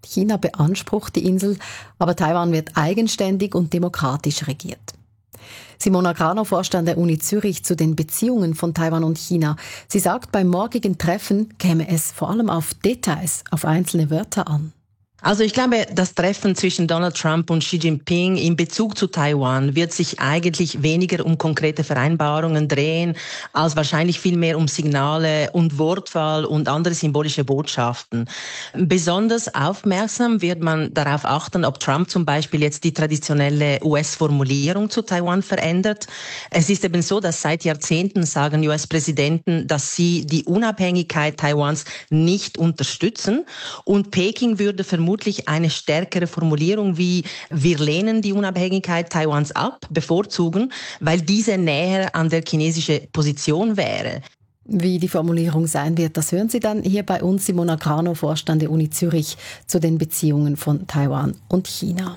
China beansprucht die Insel, aber Taiwan wird eigenständig und demokratisch regiert. Simona Grano, Vorstand der Uni Zürich zu den Beziehungen von Taiwan und China. Sie sagt, beim morgigen Treffen käme es vor allem auf Details, auf einzelne Wörter an. Also ich glaube, das Treffen zwischen Donald Trump und Xi Jinping in Bezug zu Taiwan wird sich eigentlich weniger um konkrete Vereinbarungen drehen, als wahrscheinlich viel mehr um Signale und Wortwahl und andere symbolische Botschaften. Besonders aufmerksam wird man darauf achten, ob Trump zum Beispiel jetzt die traditionelle US-Formulierung zu Taiwan verändert. Es ist eben so, dass seit Jahrzehnten sagen US-Präsidenten, dass sie die Unabhängigkeit Taiwans nicht unterstützen, und Peking würde vermutlich eine stärkere Formulierung wie „Wir lehnen die Unabhängigkeit Taiwans ab" bevorzugen, weil diese näher an der chinesischen Position wäre. Wie die Formulierung sein wird, das hören Sie dann hier bei uns. Simona Grano, Vorstand der Uni Zürich zu den Beziehungen von Taiwan und China.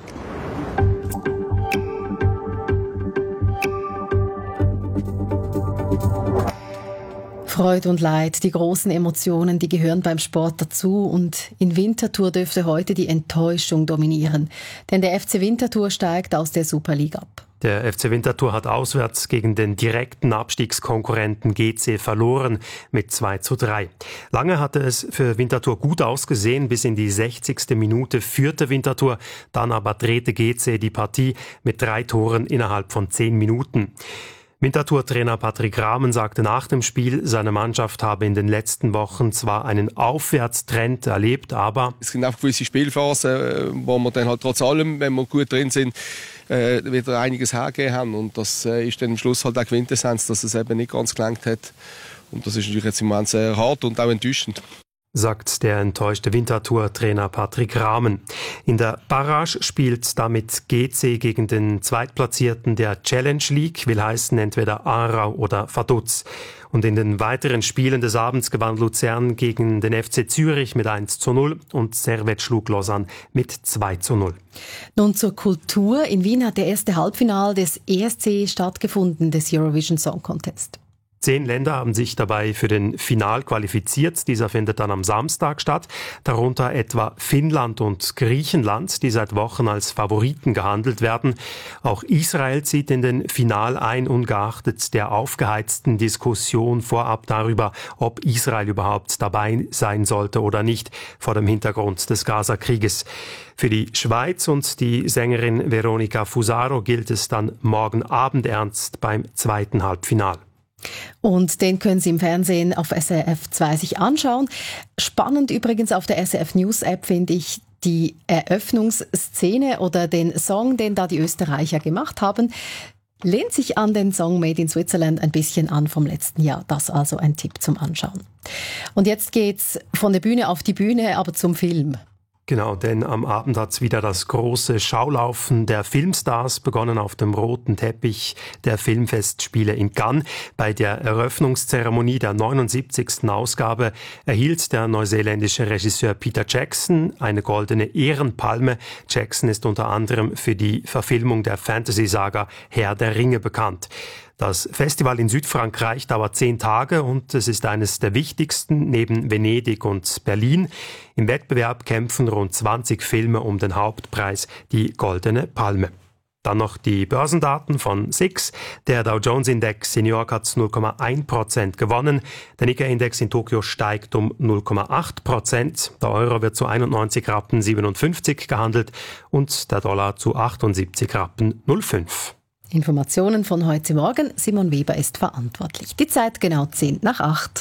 Freude und Leid, die großen Emotionen, die gehören beim Sport dazu, und in Winterthur dürfte heute die Enttäuschung dominieren. Denn der FC Winterthur steigt aus der Super League ab. Der FC Winterthur hat auswärts gegen den direkten Abstiegskonkurrenten GC verloren mit 2:3. Lange hatte es für Winterthur gut ausgesehen, bis in die 60. Minute führte Winterthur, dann aber drehte GC die Partie mit 3 Toren innerhalb von 10 Minuten. Winterthur-Trainer Patrick Rahmen sagte nach dem Spiel, seine Mannschaft habe in den letzten Wochen zwar einen Aufwärtstrend erlebt, aber es sind auch gewisse Spielphasen, wo wir dann halt trotz allem, wenn wir gut drin sind, wieder einiges hergegeben haben. Und das ist dann am Schluss halt auch Quintessenz, dass es eben nicht ganz gelangt hat. Und das ist natürlich jetzt im Moment sehr hart und auch enttäuschend, sagt der enttäuschte Winterthur-Trainer Patrick Rahmen. In der Barrage spielt damit GC gegen den Zweitplatzierten der Challenge League, will heißen entweder Aarau oder Vaduz. Und in den weiteren Spielen des Abends gewann Luzern gegen den FC Zürich mit 1:0 und Servette schlug Lausanne mit 2:0. Nun zur Kultur. In Wien hat der erste Halbfinale des ESC stattgefunden, des Eurovision Song Contest. 10 Länder haben sich dabei für den Final qualifiziert. Dieser findet dann am Samstag statt. Darunter etwa Finnland und Griechenland, die seit Wochen als Favoriten gehandelt werden. Auch Israel zieht in den Final ein, ungeachtet der aufgeheizten Diskussion vorab darüber, ob Israel überhaupt dabei sein sollte oder nicht, vor dem Hintergrund des Gaza-Krieges. Für die Schweiz und die Sängerin Veronica Fusaro gilt es dann morgen Abend ernst beim zweiten Halbfinal. Und den können Sie im Fernsehen auf SRF 2 sich anschauen. Spannend übrigens auf der SRF News App finde ich die Eröffnungsszene oder den Song, den da die Österreicher gemacht haben. Lehnt sich an den Song Made in Switzerland ein bisschen an vom letzten Jahr. Das also ein Tipp zum Anschauen. Und jetzt geht's von der Bühne auf die Bühne, aber zum Film. Genau, denn am Abend hat's wieder das große Schaulaufen der Filmstars begonnen auf dem roten Teppich der Filmfestspiele in Cannes. Bei der Eröffnungszeremonie der 79. Ausgabe erhielt der neuseeländische Regisseur Peter Jackson eine goldene Ehrenpalme. Jackson ist unter anderem für die Verfilmung der Fantasy-Saga Herr der Ringe bekannt. Das Festival in Südfrankreich dauert 10 Tage und es ist eines der wichtigsten neben Venedig und Berlin. Im Wettbewerb kämpfen rund 20 Filme um den Hauptpreis, die Goldene Palme. Dann noch die Börsendaten von SIX. Der Dow Jones Index in New York hat 0,1% gewonnen. Der Nikkei-Index in Tokio steigt um 0,8%. Der Euro wird zu 91,57 Rappen gehandelt und der Dollar zu 78,05 Rappen. Informationen von heute Morgen. Simon Weber ist verantwortlich. Die Zeit genau 7:10.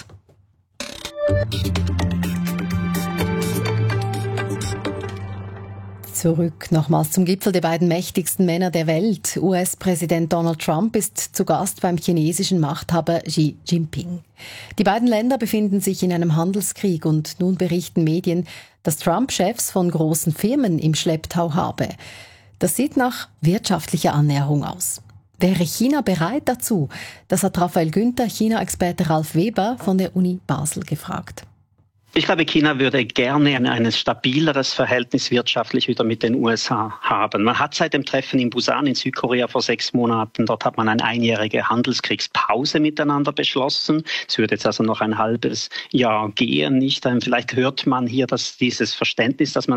Zurück nochmals zum Gipfel der beiden mächtigsten Männer der Welt. US-Präsident Donald Trump ist zu Gast beim chinesischen Machthaber Xi Jinping. Die beiden Länder befinden sich in einem Handelskrieg und nun berichten Medien, dass Trump Chefs von großen Firmen im Schlepptau habe. Das sieht nach wirtschaftlicher Annäherung aus. Wäre China bereit dazu? Das hat Raphael Günther, China-Experte Ralf Weber von der Uni Basel gefragt. Ich glaube, China würde gerne ein stabileres Verhältnis wirtschaftlich wieder mit den USA haben. Man hat seit dem Treffen in Busan in Südkorea vor 6 Monaten, dort hat man eine einjährige Handelskriegspause miteinander beschlossen. Es würde jetzt also noch ein halbes Jahr gehen. Vielleicht hört man hier, dass dieses Verständnis, dass man